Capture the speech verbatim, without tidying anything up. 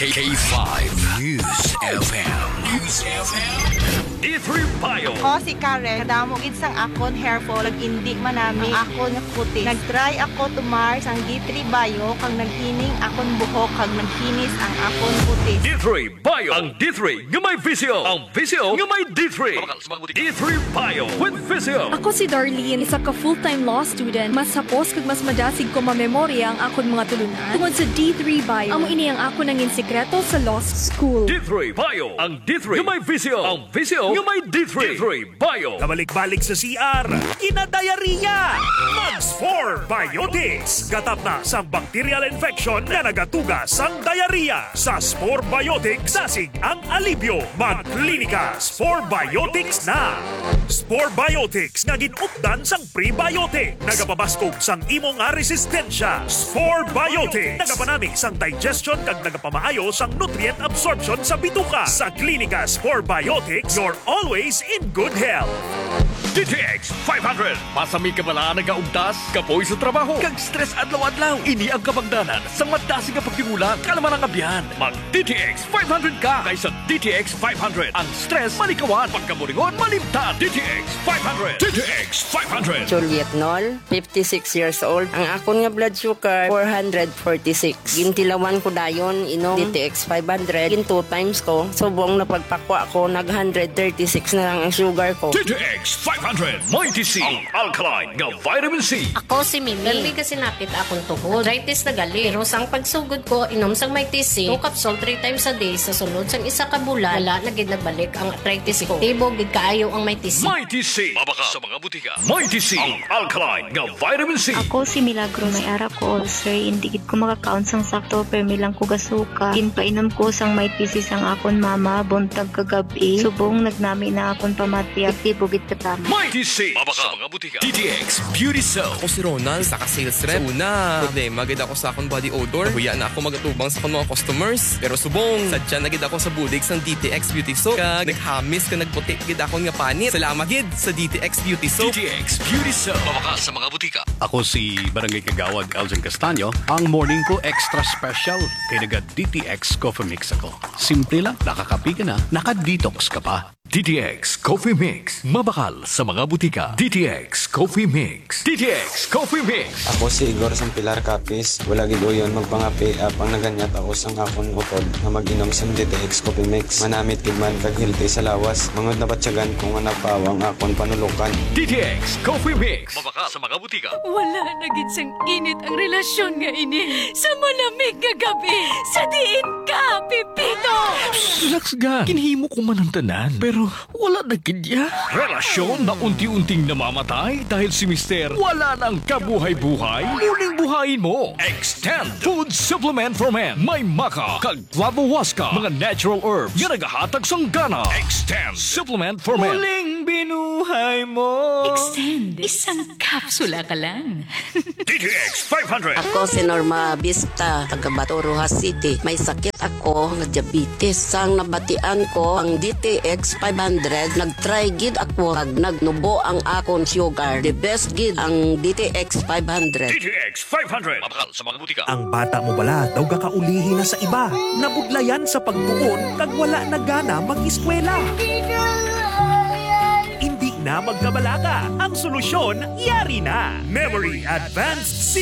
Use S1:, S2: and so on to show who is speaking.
S1: K five News F M. News F M. D three Bio.
S2: Ako si Karen, kadamo gid sang akon hair fall, indi manami ang akon nga puti. Nag-try ako to Mars ang D three Bio kag naghining akon buhok kag naghinis ang akon puti.
S1: D three Bio. Ang D three nga may visio. Ang visio nga may D three. D three Bio with visio.
S3: Ako si Darlene, isa ka full-time law student. Mas hapos kag mas madasig ko mamemorya ang akon mga tulunan tungod sa D three Bio. Amo ini ang ako nangin sekreto sa law school.
S1: D three Bio. Ang D three nga may visio. Ang visio nga may D three. D three Bio.
S4: Kabalik-balik sa C R, kinadayariya. Mags four Biotics. Gatap na sa bacterial infection na nagatugas ang diarrhea. Sa Spore Biotics, sasig ang alibyo. Mag-klinika Spore Biotics na. Spore Biotics nga ginupdan sang prebiotic. Nagapabaskog sang imo nga resistensya. Spore Biotics. Nagapanamig sang digestion kag nagapamaayo sang nutrient absorption sa bituka. Sa klinika Spore Biotics, you're always in good health.
S1: D T X five hundred. Masami ka pala nagaugtas, kapoy sa trabaho, kag stress adlaw-adlaw. Ini ang kabagdanan sa madasig nga pagkimulan, kalaman ang abyan. Mag D T X five hundred ka kaysa D T X five hundred. Ang stress malikawan, pagkamuringon malimtan. D T X five hundred. D T X five hundred.
S5: Juliet Nol, fifty-six years old. Ang akon nga blood sugar, four forty-six. Gintilawan ko dayon, inom D T X five hundred. Gin two times ko. Subong na pagpakwa ko, nag one thirty-six na lang ang sugar ko.
S1: D T X five hundred. Mighty C. Ang alkaline nga vitamin C.
S6: Ako si Mimi. Dali kasi napit akong tuhod. Arthritis na gali. Pero sang pagsugod ko, inom sang Mighty C. two capsule three times a day. Sa sunod sang isa ka bulan, wala na gid nagbalik ang arthritis ko. Tibo gid kaayo ang Mighty C.
S1: Mighty C. Mabaka sa mga butika. Mighty C. Ang alkaline nga vitamin C.
S7: Ako si Milagro, may ara ko ulcer. Hindi gid ko makakaon sang sakto, pero milang ko gasuka. Ginpainom ko sang Mighty C sang akon mama, buntag kagabi. Subong nagnami na akon pamatya. Tibo gid katama.
S1: Mighty C. Mabaka sa mga butika. D T X Beauty Soap.
S8: Ako si Ronald, isa ka sales rep. Una, problema gid ako sa akong body odor. Nahuya na ako magatubang sa akong mga customers. Pero subong, sadya na gid ako sa budig sang D T X Beauty Soap. Kag naghamis ka nagputi gid akong nga panit. Salamat gid sa D T X Beauty Soap.
S1: D T X Beauty Soap. Mabaka sa mga butika.
S9: Ako si Barangay Kagawad Elgin Castaño. Ang morning ko extra special kay naga D T X Coffee Mix ako. Simple lang, nakakapi ka na, naka-detox ka pa.
S1: D T X Coffee Mix. Mabakal sa mga butika. D T X Coffee Mix. D T X Coffee Mix.
S10: Ako si Igor sang Pilar Capis. Wala gid uyon magpangapi up ang naganyat ako sang akon utod na mag-inom sang D T X Coffee Mix. Manamit gid man kag healthy sa lawas. Mangod na batyagan kung nga napawang akon panulukan.
S1: D T X Coffee Mix. Mabaka sa mga butika.
S3: Wala na gid sang init ang relasyon nga ini. Sa malamig nga gabi, sa diin ka, Pipito!
S1: Relax ga. Kinhimo ko man ang tanan. Pero wala na kidya. Relasyon na unti-unting namamatay dahil si Mister wala nang kabuhay-buhay. Muling buhayin mo. Extend Food Supplement for Men. May maka, kag flavowaska, mga natural herbs nga nagahatag sang gana. Extend Supplement for Men.
S8: Muling binuhay mo.
S3: Extend. Isang kapsula ka lang.
S1: D T X five hundred.
S5: Ako si Norma Vista, taga Bato Rojas City. May sakit ako nga diabetes. Sang nabatian ko ang D T X five hundred, nag-try gid ako kag nagnubo ang akon sugar. The best gid ang D T X five hundred.
S1: D T X five hundred. Mabakal sa mga butika.
S4: Ang bata mo bala daw gakaulihi na sa iba. Nabudlayan sa pagtuon kag wala na gana mag-eskwela. Hindi na magkabalaga. Ang solusyon, yari na. Memory Advanced